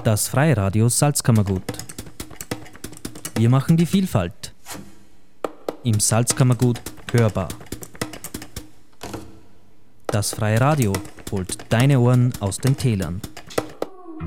Das Freiradio Salzkammergut. Wir machen die Vielfalt. Im Salzkammergut hörbar. Das Freiradio holt deine Ohren aus den Tälern.